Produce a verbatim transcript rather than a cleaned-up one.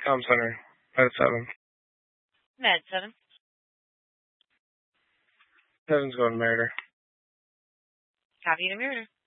Tom Center. Med seven. Med seven. Seven's going to murder. Copy to murder.